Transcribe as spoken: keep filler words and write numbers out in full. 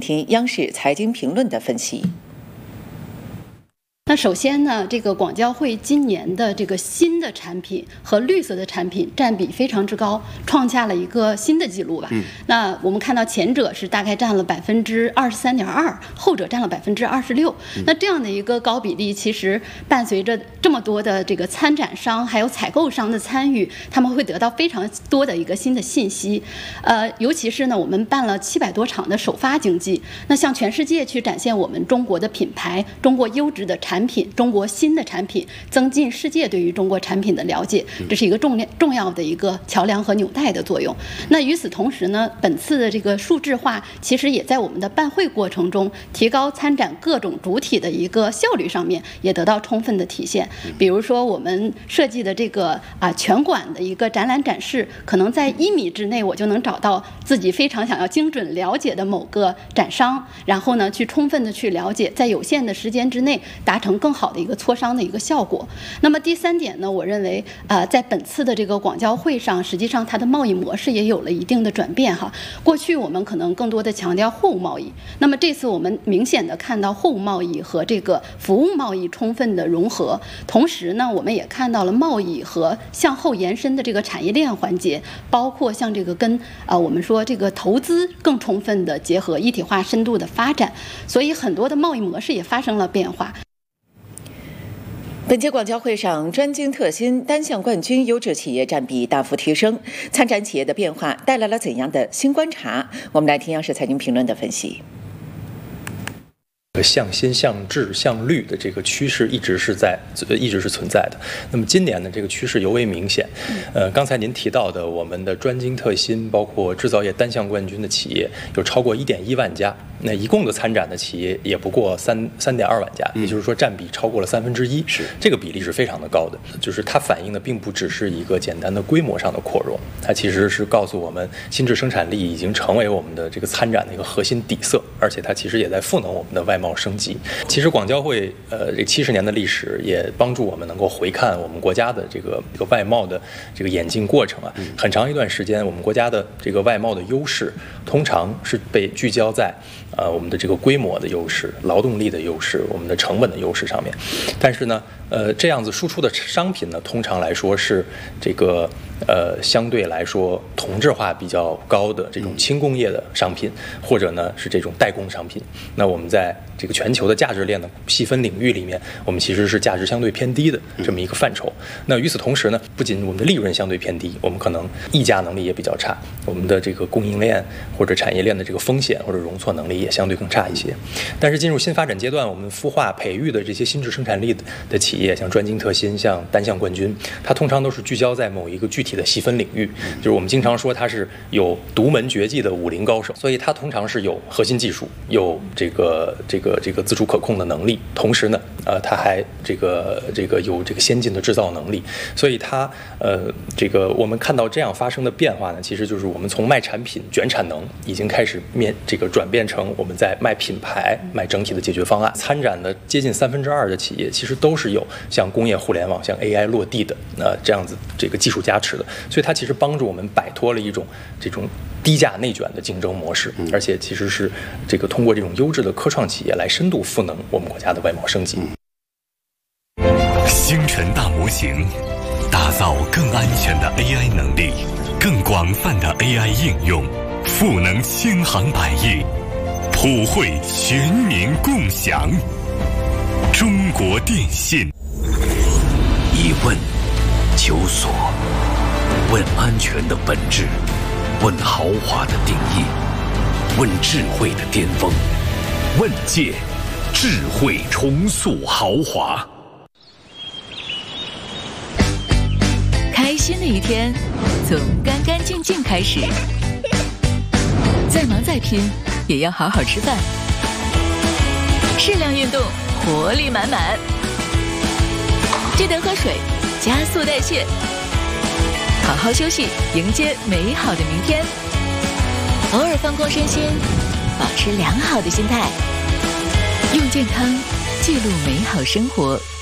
听央视财经评论的分析。 那首先呢，这个广交会今年的这个新的产品和绿色的产品占比非常之高，创下了一个新的记录吧。嗯、那我们看到前者是大概占了百分之二十三点二，后者占了百分之二十六。那这样的一个高比例，其实伴随着这么多的这个参展商还有采购商的参与，他们会得到非常多的一个新的信息。呃，尤其是呢，我们办了七百多场的首发经济，那向全世界去展现我们中国的品牌、中国优质的产品。产品，中国新的产品，增进世界对于中国产品的了解，这是一个重重要的一个桥梁和纽带的作用。那与此同时呢，本次的这个数字化，其实也在我们的办会过程中，提高参展各种主体的一个效率上面，也得到充分的体现。比如说，我们设计的这个啊全馆的一个展览展示，可能在一米之内，我就能找到自己非常想要精准了解的某个展商，然后呢，去充分的去了解，在有限的时间之内达成更好的一个磋商的一个效果。那么第三点呢，我认为呃，在本次的这个广交会上，实际上它的贸易模式也有了一定的转变哈。过去我们可能更多的强调货物贸易，那么这次我们明显的看到货物贸易和这个服务贸易充分的融合，同时呢，我们也看到了贸易和向后延伸的这个产业链环节，包括像这个跟啊、呃、我们说这个投资更充分的结合，一体化深度的发展，所以很多的贸易模式也发生了变化。 本届广交会上，专精特新、单项冠军优质企业占比大幅提升，参展企业的变化带来了怎样的新观察？我们来听央视财经评论的分析。 向新、向质、向绿的这个趋势一直是在，一直是存在的。那么今年呢，这个趋势尤为明显。呃，刚才您提到的我们的专精特新，包括制造业单项冠军的企业有超过一点一万家，那一共的参展的企业也不过三三点二万家，也就是说占比超过了三分之一。是这个比例是非常的高的，就是它反映的并不只是一个简单的规模上的扩容，它其实是告诉我们新质生产力已经成为我们的这个参展的一个核心底色，而且它其实也在赋能我们的外贸升级。其实广交会呃这七十年的历史也帮助我们能够回看我们国家的这个这个外贸的这个演进过程啊。很长一段时间，我们国家的这个外贸的优势通常是被聚焦在呃我们的这个规模的优势、劳动力的优势、我们的成本的优势上面。但是呢，呃这样子输出的商品呢，通常来说是这个呃相对来说同质化比较高的这种轻工业的商品，或者呢是这种代工商品。那我们在这个全球的价值链的细分领域里面，我们其实是价值相对偏低的这么一个范畴。那与此同时呢，不仅我们的利润相对偏低，我们可能议价能力也比较差，我们的这个供应链或者产业链的这个风险或者容错能力也相对更差一些。但是进入新发展阶段，我们孵化培育的这些新质生产力的企业，像专精特新、像单项冠军，它通常都是聚焦在某一个具体的细分领域，就是我们经常说它是有独门绝技的武林高手，所以它通常是有核心技术，有这个这个这个自主可控的能力，同时呢，呃，它还这个这个有这个先进的制造能力，所以它呃这个我们看到这样发生的变化呢，其实就是我们从卖产品卷产能已经开始面这个转变成我们在卖品牌、卖整体的解决方案。参展的接近三分之二的企业，其实都是有像工业互联网、像 A I 落地的呃这样子这个技术加持的，所以它其实帮助我们摆脱了一种这种低价内卷的竞争模式，而且其实是这个通过这种优质的科创企业来深度赋能我们国家的外贸升级。 星辰大模型打造更安全的 A I 能力，更广泛的 A I 应用，赋能千行百业，普惠全民共享。中国电信， 以问求索，问安全的本质，问豪华的定义，问智慧的巅峰，问界智慧重塑豪华。 开心的一天从干干净净开始，再忙再拼也要好好吃饭，适量运动，活力满满，记得喝水，加速代谢，好好休息，迎接美好的明天。偶尔放空身心，保持良好的心态，用健康记录美好生活。